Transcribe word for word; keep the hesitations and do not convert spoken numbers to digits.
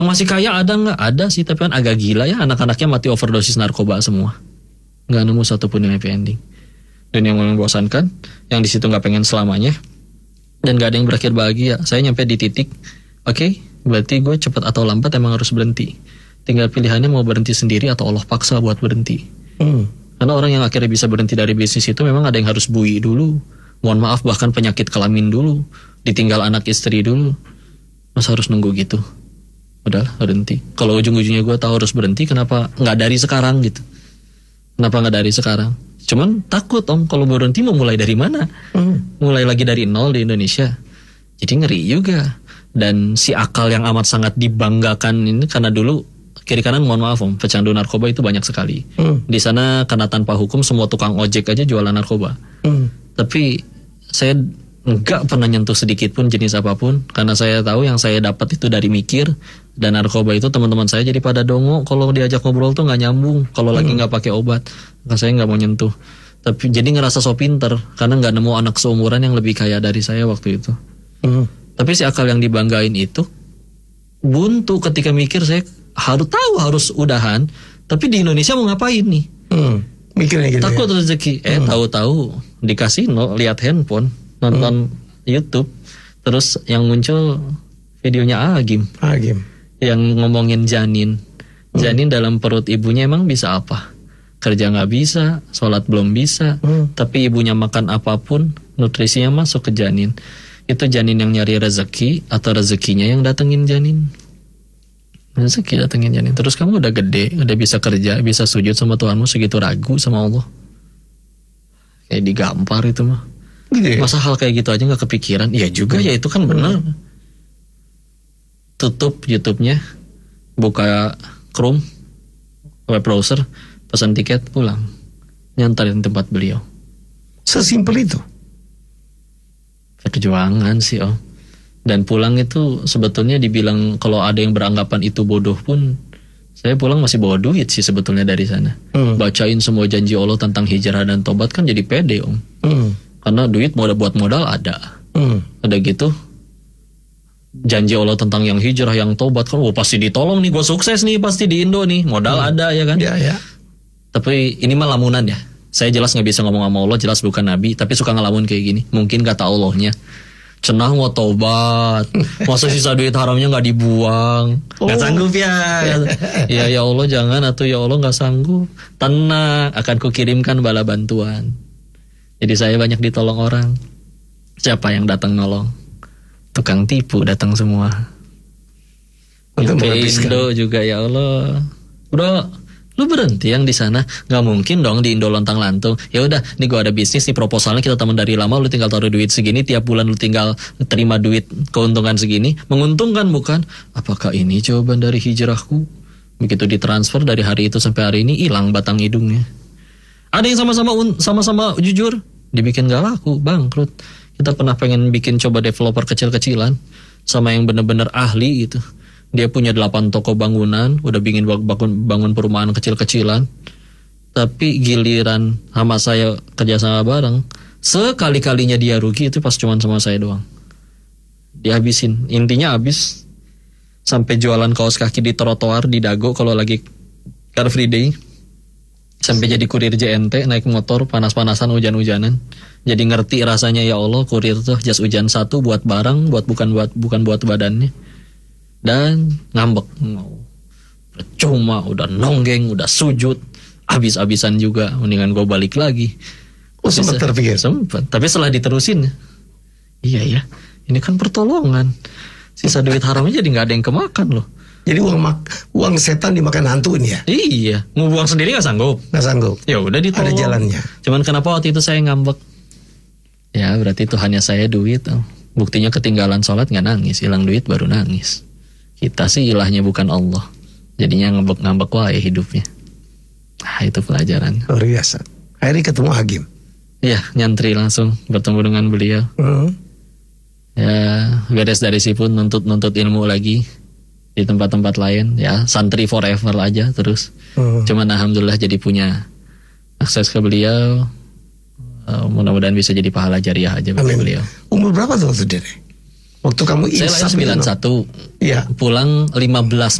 Masih kaya ada nggak? Ada sih, tapi kan agak gila ya, anak-anaknya mati overdosis narkoba semua. Nggak nemu satupun yang happy ending. Dan yang membosankan, yang di situ nggak pengen selamanya, dan nggak ada yang berakhir bahagia. Saya nyampe di titik, oke, okay, berarti gue cepat atau lambat emang harus berhenti. Tinggal pilihannya mau berhenti sendiri atau Allah paksa buat berhenti. Hmm. Karena orang yang akhirnya bisa berhenti dari bisnis itu memang ada yang harus bui dulu. Mohon maaf, bahkan penyakit kelamin dulu, ditinggal anak istri dulu. Masa harus nunggu gitu? Udahlah, berhenti. Kalau ujung-ujungnya gue tahu harus berhenti, kenapa nggak dari sekarang gitu? Kenapa nggak dari sekarang? Cuman takut om, kalau berhenti mau mulai dari mana? Hmm. Mulai lagi dari nol di Indonesia. Jadi ngeri juga. Dan si akal yang amat sangat dibanggakan ini, karena dulu kiri kanan mohon maaf om, pecandu narkoba itu banyak sekali. Hmm. Di sana karena tanpa hukum semua tukang ojek aja jualan narkoba. Hmm. Tapi saya nggak pernah nyentuh sedikit pun jenis apapun, karena saya tahu yang saya dapat itu dari mikir. Dan narkoba itu teman-teman saya jadi pada dongo kalau diajak ngobrol tuh nggak nyambung kalau hmm. lagi nggak pakai obat. Maka saya nggak mau nyentuh. Tapi jadi ngerasa so pinter karena nggak nemu anak seumuran yang lebih kaya dari saya waktu itu. Hmm. Tapi si akal yang dibanggain itu buntu ketika mikir saya harus tahu harus udahan. Tapi di Indonesia mau ngapain nih? Hmm. Mikirnya gitu. Takut ya? Rezeki. Eh hmm. tahu-tahu di kasino lihat handphone, nonton hmm. YouTube, terus yang muncul videonya Agim. Agim. Yang ngomongin janin. Janin hmm. dalam perut ibunya emang bisa apa? Kerja nggak bisa, sholat belum bisa, hmm. tapi ibunya makan apapun, nutrisinya masuk ke janin. Itu janin yang nyari rezeki atau rezekinya yang datengin janin? Rezeki datengin janin. Terus kamu udah gede, udah bisa kerja, bisa sujud sama Tuhanmu, segitu ragu sama Allah. Kayak digampar itu mah. Gitu ya? Masa hal kayak gitu aja nggak kepikiran? Iya juga hmm. ya, itu kan benar. Hmm. Tutup YouTube-nya, buka Chrome, web browser, pesan tiket, pulang, nyantarin tempat beliau. Sesimpel itu. Perjuangan sih om. Dan pulang itu sebetulnya dibilang kalau ada yang beranggapan itu bodoh pun, saya pulang masih bawa duit sih sebetulnya dari sana. Hmm. Bacain semua janji Allah tentang hijrah dan tobat kan jadi pede om. Hmm. Karena duit mau buat modal ada. Hmm. Ada gitu. Janji Allah tentang yang hijrah, yang tobat kan, oh pasti ditolong nih, gue sukses nih pasti di Indo nih, modal hmm. ada ya kan. Ya, ya. Tapi ini mah lamunan ya. Saya jelas nggak bisa ngomong sama Allah, jelas bukan Nabi, tapi suka ngelamun kayak gini. Mungkin kata Allahnya, cenah mau tobat, masa sisa duit haramnya nggak dibuang, nggak oh. sanggup ya. Ya ya Allah jangan, atau ya Allah nggak sanggup. Tenang, akan kukirimkan bala bantuan. Jadi saya banyak ditolong orang. Siapa yang datang nolong? Tukang tipu datang semua. Untuk Indo juga ya Allah. Bro, lu berhenti yang di sana? Gak mungkin dong di Indo lontang lantung. Ya udah, nih gue ada bisnis nih, proposalnya kita teman dari lama, lu tinggal taruh duit segini, tiap bulan lu tinggal terima duit keuntungan segini. Menguntungkan bukan? Apakah ini jawaban dari hijrahku? Begitu ditransfer dari hari itu sampai hari ini hilang batang hidungnya. Ada yang sama-sama sama-sama jujur, dibikin gak laku, bangkrut. Kita pernah pengen bikin coba developer kecil-kecilan sama yang bener-bener ahli gitu. Dia punya delapan toko bangunan, udah bikin bangun, bangun perumahan kecil-kecilan. Tapi giliran sama saya kerjasama bareng, sekali-kalinya dia rugi itu pas cuman sama saya doang. Dihabisin, intinya habis. Sampai jualan kaos kaki di trotoar, di Dago kalau lagi Car Free Day. Sampai jadi kurir J N T, naik motor panas-panasan, hujan-hujanan. Jadi ngerti rasanya ya Allah, kurir tuh jas hujan satu buat barang, buat bukan buat bukan buat badannya. Dan ngambek. Percuma, udah nonggeng, udah sujud, habis-habisan juga, mendingan gue balik lagi. Oh sempat terpikir? Sempat, tapi setelah diterusin, iya ya, ini kan pertolongan. Sisa duit haramnya jadi gak ada yang kemakan loh. Jadi uang mak uang setan dimakan hantu ini ya? Iya, mau buang sendiri nggak sanggup. Nggak sanggup. Ya udah ditolong. Ada jalannya. Cuman kenapa waktu itu saya ngambek? Ya berarti Tuhannya saya duit. Oh. Buktinya ketinggalan sholat nggak nangis, hilang duit baru nangis. Kita sih ilahnya bukan Allah. Jadinya ngambek-ngambek wae hidupnya. Ah itu pelajaran. Luar biasa. Akhirnya ketemu Agim. Iya, nyantri langsung bertemu dengan beliau. Uh-huh. Ya beres dari situ nuntut-nuntut ilmu lagi. Di tempat-tempat lain ya santri forever aja terus. Hmm. Cuman alhamdulillah jadi punya akses ke beliau. Uh, mudah-mudahan bisa jadi pahala jariah aja bagi beliau. Umur berapa tuh waktu dia? Waktu kamu Saya lahir insaf sembilan puluh itu, satu, Iya. pulang lima belas